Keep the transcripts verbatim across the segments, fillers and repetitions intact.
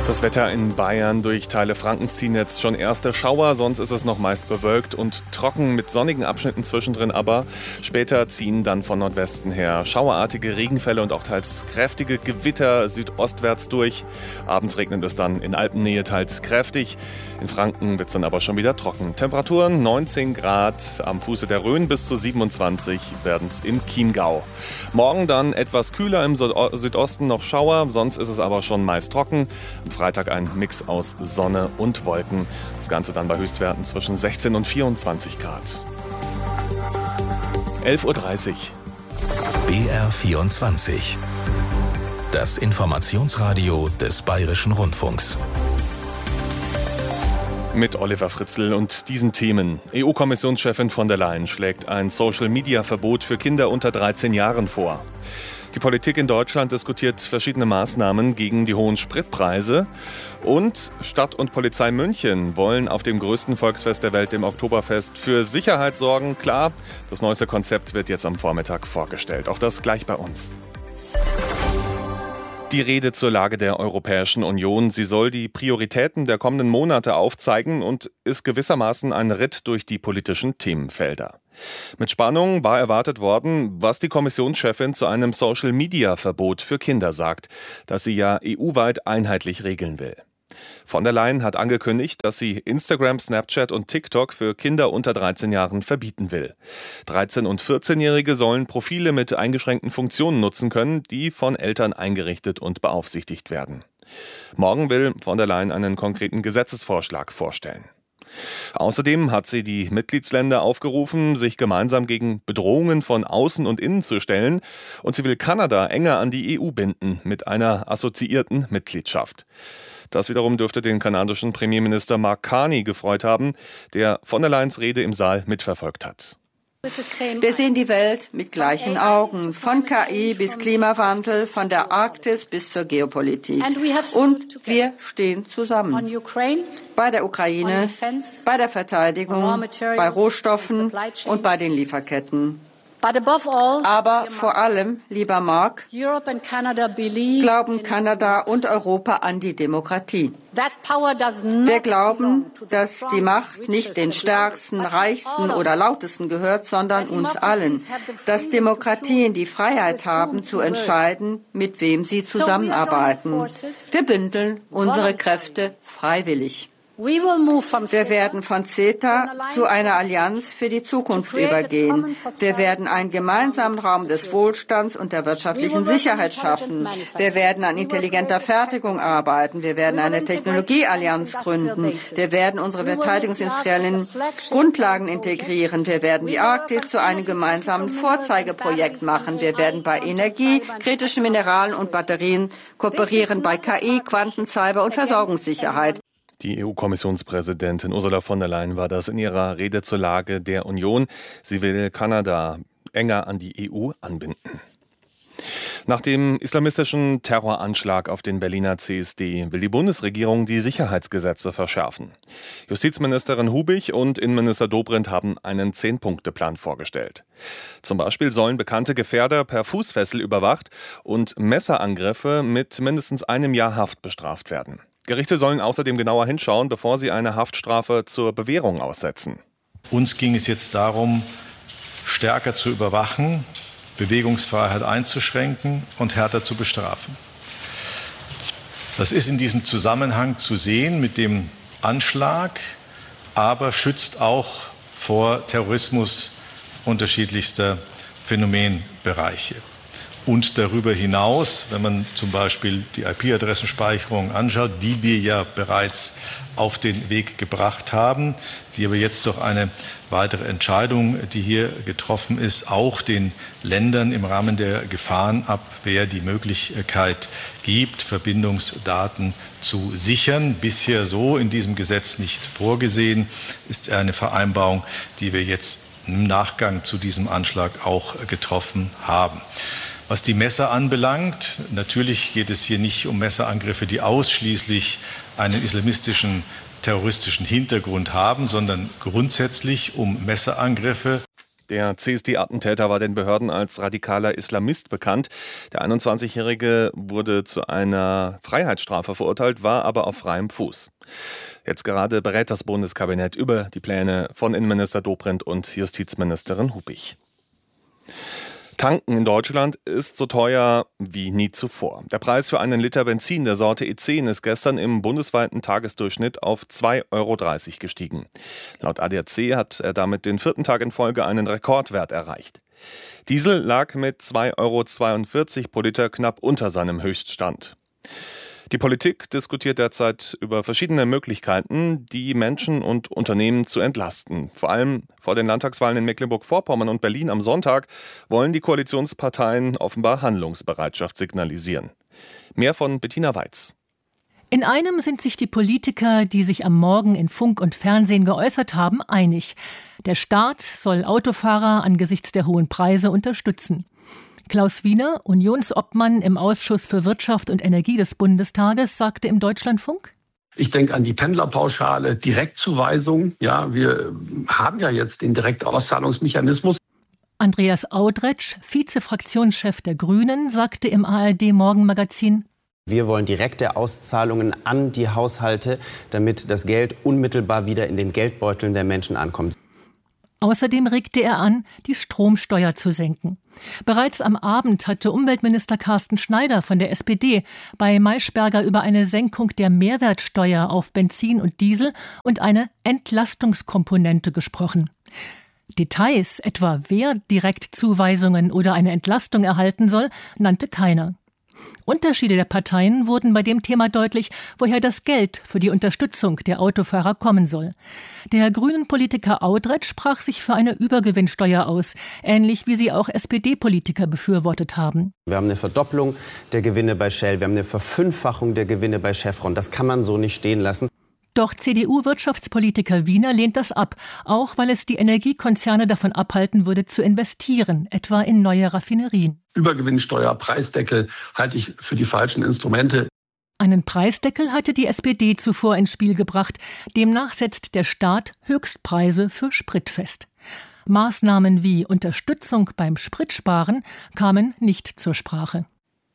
Das Wetter in Bayern, durch Teile Frankens ziehen jetzt schon erste Schauer, sonst ist es noch meist bewölkt und trocken mit sonnigen Abschnitten zwischendrin, aber später ziehen dann von Nordwesten her schauerartige Regenfälle und auch teils kräftige Gewitter südostwärts durch. Abends regnet es dann in Alpennähe teils kräftig. In Franken wird es dann aber schon wieder trocken. Temperaturen neunzehn Grad am Fuße der Rhön, bis zu siebenundzwanzig werden es im Chiemgau. Morgen dann etwas kühler, im Südosten noch Schauer, sonst ist es aber schon meist trocken. Am Freitag ein Mix aus Sonne und Wolken. Das Ganze dann bei Höchstwerten zwischen sechzehn und vierundzwanzig Grad. elf Uhr dreißig. B R vierundzwanzig. Das Informationsradio des Bayerischen Rundfunks. Mit Oliver Fritzl und diesen Themen. E U-Kommissionschefin von der Leyen schlägt ein Social-Media-Verbot für Kinder unter dreizehn Jahren vor. Die Politik in Deutschland diskutiert verschiedene Maßnahmen gegen die hohen Spritpreise. Und Stadt und Polizei München wollen auf dem größten Volksfest der Welt, dem Oktoberfest, für Sicherheit sorgen. Klar, das neueste Konzept wird jetzt am Vormittag vorgestellt. Auch das gleich bei uns. Die Rede zur Lage der Europäischen Union. Sie soll die Prioritäten der kommenden Monate aufzeigen und ist gewissermaßen ein Ritt durch die politischen Themenfelder. Mit Spannung war erwartet worden, was die Kommissionschefin zu einem Social-Media-Verbot für Kinder sagt, das sie ja E U-weit einheitlich regeln will. Von der Leyen hat angekündigt, dass sie Instagram, Snapchat und TikTok für Kinder unter dreizehn Jahren verbieten will. dreizehn- und vierzehnjährige sollen Profile mit eingeschränkten Funktionen nutzen können, die von Eltern eingerichtet und beaufsichtigt werden. Morgen will von der Leyen einen konkreten Gesetzesvorschlag vorstellen. Außerdem hat sie die Mitgliedsländer aufgerufen, sich gemeinsam gegen Bedrohungen von außen und innen zu stellen. Und sie will Kanada enger an die E U binden mit einer assoziierten Mitgliedschaft. Das wiederum dürfte den kanadischen Premierminister Mark Carney gefreut haben, der von der Leyens Rede im Saal mitverfolgt hat. Wir sehen die Welt mit gleichen Augen, von K I bis Klimawandel, von der Arktis bis zur Geopolitik. Und wir stehen zusammen. Bei der Ukraine, bei der Verteidigung, bei Rohstoffen und bei den Lieferketten. Aber vor allem, lieber Mark, glauben Kanada und Europa an die Demokratie. Wir glauben, dass die Macht nicht den Stärksten, Reichsten oder Lautesten gehört, sondern uns allen. Dass Demokratien die Freiheit haben, zu entscheiden, mit wem sie zusammenarbeiten. Wir bündeln unsere Kräfte freiwillig. Wir werden von CETA zu einer Allianz für die Zukunft übergehen. Wir werden einen gemeinsamen Raum des Wohlstands und der wirtschaftlichen Sicherheit schaffen. Wir werden an intelligenter Fertigung arbeiten. Wir werden eine Technologieallianz gründen. Wir werden unsere verteidigungsindustriellen Grundlagen integrieren. Wir werden die Arktis zu einem gemeinsamen Vorzeigeprojekt machen. Wir werden bei Energie, kritischen Mineralen und Batterien kooperieren, bei K I, Quanten, Cyber und Versorgungssicherheit. Die E U-Kommissionspräsidentin Ursula von der Leyen war das in ihrer Rede zur Lage der Union. Sie will Kanada enger an die E U anbinden. Nach dem islamistischen Terroranschlag auf den Berliner C S D will die Bundesregierung die Sicherheitsgesetze verschärfen. Justizministerin Hubig und Innenminister Dobrindt haben einen Zehn-Punkte-Plan vorgestellt. Zum Beispiel sollen bekannte Gefährder per Fußfessel überwacht und Messerangriffe mit mindestens einem Jahr Haft bestraft werden. Gerichte sollen außerdem genauer hinschauen, bevor sie eine Haftstrafe zur Bewährung aussetzen. Uns ging es jetzt darum, stärker zu überwachen, Bewegungsfreiheit einzuschränken und härter zu bestrafen. Das ist in diesem Zusammenhang zu sehen mit dem Anschlag, aber schützt auch vor Terrorismus unterschiedlichster Phänomenbereiche. Und darüber hinaus, wenn man zum Beispiel die I P-Adressenspeicherung anschaut, die wir ja bereits auf den Weg gebracht haben, die aber jetzt durch eine weitere Entscheidung, die hier getroffen ist, auch den Ländern im Rahmen der Gefahrenabwehr die Möglichkeit gibt, Verbindungsdaten zu sichern. Bisher so in diesem Gesetz nicht vorgesehen, ist eine Vereinbarung, die wir jetzt im Nachgang zu diesem Anschlag auch getroffen haben. Was die Messer anbelangt, natürlich geht es hier nicht um Messerangriffe, die ausschließlich einen islamistischen, terroristischen Hintergrund haben, sondern grundsätzlich um Messerangriffe. Der C S D-Attentäter war den Behörden als radikaler Islamist bekannt. Der einundzwanzigjährige wurde zu einer Freiheitsstrafe verurteilt, war aber auf freiem Fuß. Jetzt gerade berät das Bundeskabinett über die Pläne von Innenminister Dobrindt und Justizministerin Hubig. Tanken in Deutschland ist so teuer wie nie zuvor. Der Preis für einen Liter Benzin der Sorte E zehn ist gestern im bundesweiten Tagesdurchschnitt auf zwei Euro dreißig gestiegen. Laut A D A C hat er damit den vierten Tag in Folge einen Rekordwert erreicht. Diesel lag mit zwei Euro zweiundvierzig pro Liter knapp unter seinem Höchststand. Die Politik diskutiert derzeit über verschiedene Möglichkeiten, die Menschen und Unternehmen zu entlasten. Vor allem vor den Landtagswahlen in Mecklenburg-Vorpommern und Berlin am Sonntag wollen die Koalitionsparteien offenbar Handlungsbereitschaft signalisieren. Mehr von Bettina Weiz. In einem sind sich die Politiker, die sich am Morgen in Funk und Fernsehen geäußert haben, einig. Der Staat soll Autofahrer angesichts der hohen Preise unterstützen. Klaus Wiener, Unionsobmann im Ausschuss für Wirtschaft und Energie des Bundestages, sagte im Deutschlandfunk: Ich denke an die Pendlerpauschale, Direktzuweisung. Ja, wir haben ja jetzt den Direktauszahlungsmechanismus. Andreas Audretsch, Vizefraktionschef der Grünen, sagte im A R D-Morgenmagazin: Wir wollen direkte Auszahlungen an die Haushalte, damit das Geld unmittelbar wieder in den Geldbeuteln der Menschen ankommt. Außerdem regte er an, die Stromsteuer zu senken. Bereits am Abend hatte Umweltminister Carsten Schneider von der S P D bei Maischberger über eine Senkung der Mehrwertsteuer auf Benzin und Diesel und eine Entlastungskomponente gesprochen. Details, etwa wer Direktzuweisungen oder eine Entlastung erhalten soll, nannte keiner. Unterschiede der Parteien wurden bei dem Thema deutlich, woher das Geld für die Unterstützung der Autofahrer kommen soll. Der Grünen-Politiker Audretsch sprach sich für eine Übergewinnsteuer aus, ähnlich wie sie auch S P D-Politiker befürwortet haben. Wir haben eine Verdopplung der Gewinne bei Shell, wir haben eine Verfünffachung der Gewinne bei Chevron. Das kann man so nicht stehen lassen. Doch C D U-Wirtschaftspolitiker Wiener lehnt das ab, auch weil es die Energiekonzerne davon abhalten würde, zu investieren, etwa in neue Raffinerien. Übergewinnsteuer, Preisdeckel halte ich für die falschen Instrumente. Einen Preisdeckel hatte die S P D zuvor ins Spiel gebracht. Demnach setzt der Staat Höchstpreise für Sprit fest. Maßnahmen wie Unterstützung beim Spritsparen kamen nicht zur Sprache.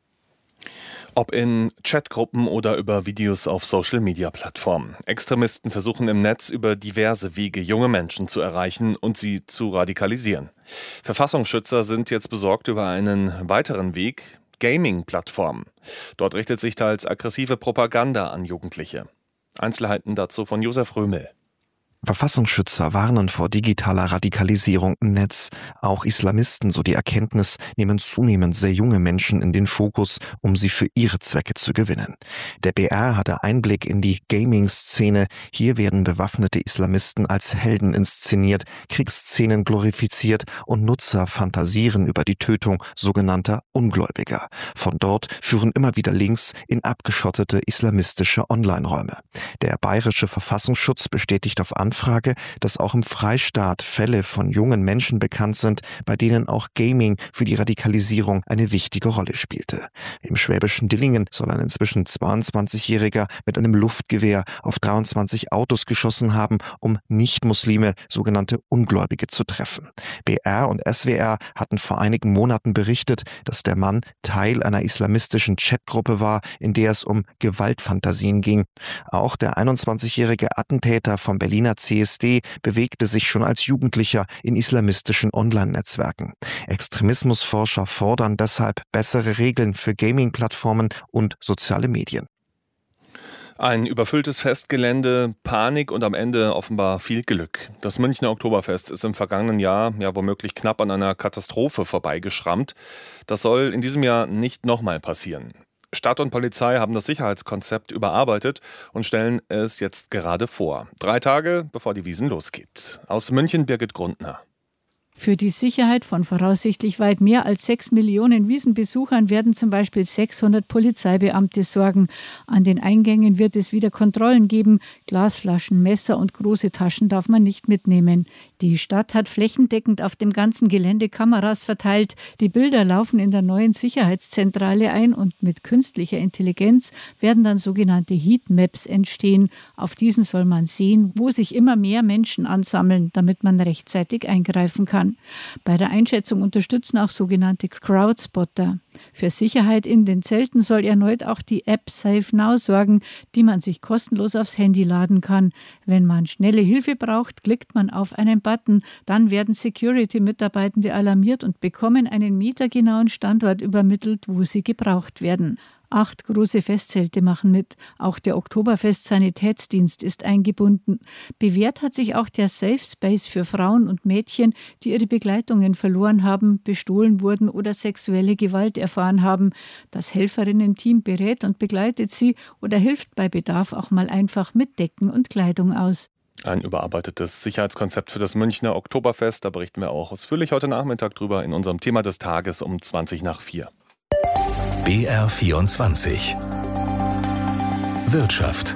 Ob in Chatgruppen oder über Videos auf Social-Media-Plattformen. Extremisten versuchen im Netz über diverse Wege junge Menschen zu erreichen und sie zu radikalisieren. Verfassungsschützer sind jetzt besorgt über einen weiteren Weg: Gaming-Plattformen. Dort richtet sich teils aggressive Propaganda an Jugendliche. Einzelheiten dazu von Josef Römel. Verfassungsschützer warnen vor digitaler Radikalisierung im Netz. Auch Islamisten, so die Erkenntnis, nehmen zunehmend sehr junge Menschen in den Fokus, um sie für ihre Zwecke zu gewinnen. Der B R hatte Einblick in die Gaming-Szene. Hier werden bewaffnete Islamisten als Helden inszeniert, Kriegsszenen glorifiziert und Nutzer fantasieren über die Tötung sogenannter Ungläubiger. Von dort führen immer wieder Links in abgeschottete islamistische Online-Räume. Der bayerische Verfassungsschutz bestätigt auf Anfrage, dass auch im Freistaat Fälle von jungen Menschen bekannt sind, bei denen auch Gaming für die Radikalisierung eine wichtige Rolle spielte. Im schwäbischen Dillingen soll ein inzwischen zweiundzwanzigjähriger mit einem Luftgewehr auf dreiundzwanzig Autos geschossen haben, um Nicht-Muslime, sogenannte Ungläubige, zu treffen. B R und S W R hatten vor einigen Monaten berichtet, dass der Mann Teil einer islamistischen Chatgruppe war, in der es um Gewaltfantasien ging. Auch der einundzwanzigjährige Attentäter vom Berliner C S D bewegte sich schon als Jugendlicher in islamistischen Online-Netzwerken. Extremismusforscher fordern deshalb bessere Regeln für Gaming-Plattformen und soziale Medien. Ein überfülltes Festgelände, Panik und am Ende offenbar viel Glück. Das Münchner Oktoberfest ist im vergangenen Jahr ja womöglich knapp an einer Katastrophe vorbeigeschrammt. Das soll in diesem Jahr nicht nochmal passieren. Stadt und Polizei haben das Sicherheitskonzept überarbeitet und stellen es jetzt gerade vor. Drei Tage, bevor die Wiesn losgeht. Aus München Birgit Grundner. Für die Sicherheit von voraussichtlich weit mehr als sechs Millionen Wiesenbesuchern werden zum Beispiel sechshundert Polizeibeamte sorgen. An den Eingängen wird es wieder Kontrollen geben. Glasflaschen, Messer und große Taschen darf man nicht mitnehmen. Die Stadt hat flächendeckend auf dem ganzen Gelände Kameras verteilt. Die Bilder laufen in der neuen Sicherheitszentrale ein und mit künstlicher Intelligenz werden dann sogenannte Heatmaps entstehen. Auf diesen soll man sehen, wo sich immer mehr Menschen ansammeln, damit man rechtzeitig eingreifen kann. kann. Bei der Einschätzung unterstützen auch sogenannte Crowdspotter. Für Sicherheit in den Zelten soll erneut auch die App Safe Now sorgen, die man sich kostenlos aufs Handy laden kann. Wenn man schnelle Hilfe braucht, klickt man auf einen Button. Dann werden Security-Mitarbeitende alarmiert und bekommen einen metergenauen Standort übermittelt, wo sie gebraucht werden. Acht große Festzelte machen mit. Auch der Oktoberfest-Sanitätsdienst ist eingebunden. Bewährt hat sich auch der Safe Space für Frauen und Mädchen, die ihre Begleitungen verloren haben, bestohlen wurden oder sexuelle Gewalt erfahren haben. Das Helferinnen-Team berät und begleitet sie oder hilft bei Bedarf auch mal einfach mit Decken und Kleidung aus. Ein überarbeitetes Sicherheitskonzept für das Münchner Oktoberfest. Da berichten wir auch ausführlich heute Nachmittag drüber in unserem Thema des Tages um zwanzig nach vier. B R vierundzwanzig Wirtschaft.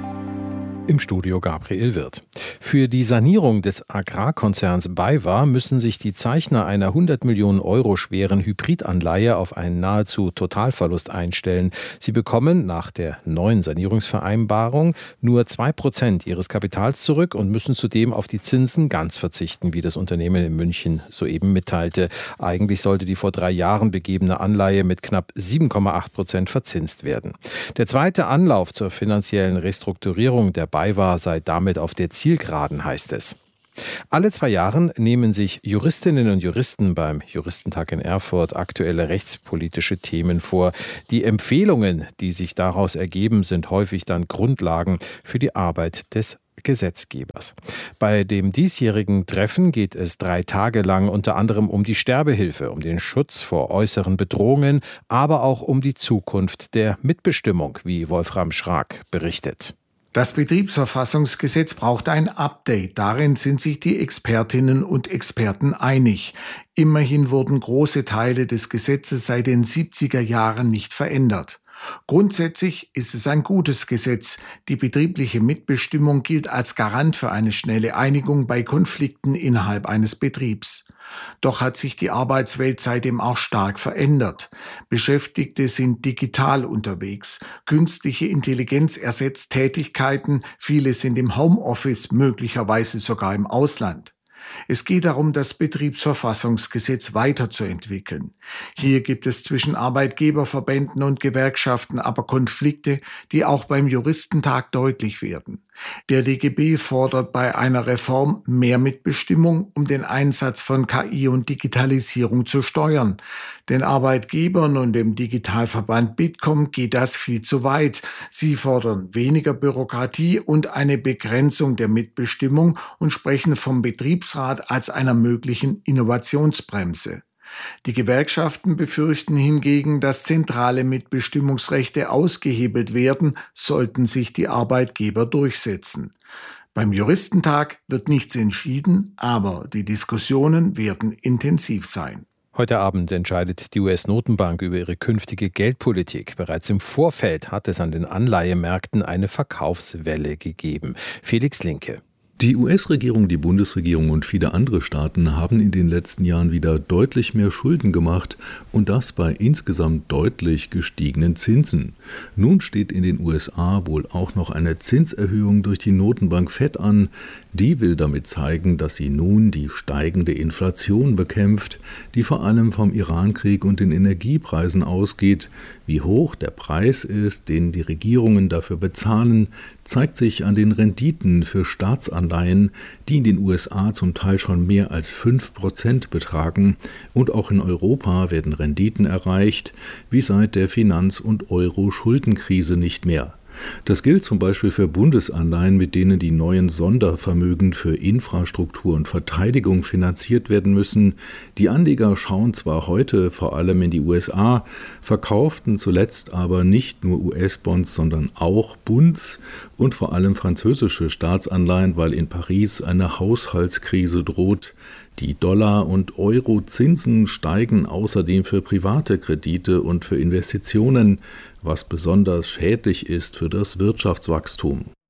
Im Studio Gabriel Wirth. Für die Sanierung des Agrarkonzerns BayWa müssen sich die Zeichner einer hundert Millionen Euro schweren Hybridanleihe auf einen nahezu Totalverlust einstellen. Sie bekommen nach der neuen Sanierungsvereinbarung nur zwei Prozent ihres Kapitals zurück und müssen zudem auf die Zinsen ganz verzichten, wie das Unternehmen in München soeben mitteilte. Eigentlich sollte die vor drei Jahren begebene Anleihe mit knapp sieben Komma acht Prozent verzinst werden. Der zweite Anlauf zur finanziellen Restrukturierung der BayWa sei damit auf der Zielgeraden, heißt es. Alle zwei Jahre nehmen sich Juristinnen und Juristen beim Juristentag in Erfurt aktuelle rechtspolitische Themen vor. Die Empfehlungen, die sich daraus ergeben, sind häufig dann Grundlagen für die Arbeit des Gesetzgebers. Bei dem diesjährigen Treffen geht es drei Tage lang unter anderem um die Sterbehilfe, um den Schutz vor äußeren Bedrohungen, aber auch um die Zukunft der Mitbestimmung, wie Wolfram Schrag berichtet. Das Betriebsverfassungsgesetz braucht ein Update. Darin sind sich die Expertinnen und Experten einig. Immerhin wurden große Teile des Gesetzes seit den siebziger Jahren nicht verändert. Grundsätzlich ist es ein gutes Gesetz. Die betriebliche Mitbestimmung gilt als Garant für eine schnelle Einigung bei Konflikten innerhalb eines Betriebs. Doch hat sich die Arbeitswelt seitdem auch stark verändert. Beschäftigte sind digital unterwegs. Künstliche Intelligenz ersetzt Tätigkeiten. Viele sind im Homeoffice, möglicherweise sogar im Ausland. Es geht darum, das Betriebsverfassungsgesetz weiterzuentwickeln. Hier gibt es zwischen Arbeitgeberverbänden und Gewerkschaften aber Konflikte, die auch beim Juristentag deutlich werden. Der D G B fordert bei einer Reform mehr Mitbestimmung, um den Einsatz von K I und Digitalisierung zu steuern. Den Arbeitgebern und dem Digitalverband Bitkom geht das viel zu weit. Sie fordern weniger Bürokratie und eine Begrenzung der Mitbestimmung und sprechen vom Betriebsrat als einer möglichen Innovationsbremse. Die Gewerkschaften befürchten hingegen, dass zentrale Mitbestimmungsrechte ausgehebelt werden, sollten sich die Arbeitgeber durchsetzen. Beim Juristentag wird nichts entschieden, aber die Diskussionen werden intensiv sein. Heute Abend entscheidet die U S-Notenbank über ihre künftige Geldpolitik. Bereits im Vorfeld hat es an den Anleihemärkten eine Verkaufswelle gegeben. Felix Linke. Die U S-Regierung, die Bundesregierung und viele andere Staaten haben in den letzten Jahren wieder deutlich mehr Schulden gemacht und das bei insgesamt deutlich gestiegenen Zinsen. Nun steht in den U S A wohl auch noch eine Zinserhöhung durch die Notenbank Fed an. Die will damit zeigen, dass sie nun die steigende Inflation bekämpft, die vor allem vom Irankrieg und den Energiepreisen ausgeht. Wie hoch der Preis ist, den die Regierungen dafür bezahlen, zeigt sich an den Renditen für Staatsanleihen, die in den U S A zum Teil schon mehr als fünf Prozent betragen. Und auch in Europa werden Renditen erreicht, wie seit der Finanz- und Euro-Schuldenkrise nicht mehr. Das gilt zum Beispiel für Bundesanleihen, mit denen die neuen Sondervermögen für Infrastruktur und Verteidigung finanziert werden müssen. Die Anleger schauen zwar heute vor allem in die U S A, verkauften zuletzt aber nicht nur U S-Bonds, sondern auch Bunds- und vor allem französische Staatsanleihen, weil in Paris eine Haushaltskrise droht. Die Dollar- und Euro-Zinsen steigen außerdem für private Kredite und für Investitionen, was besonders schädlich ist für das Wirtschaftswachstum.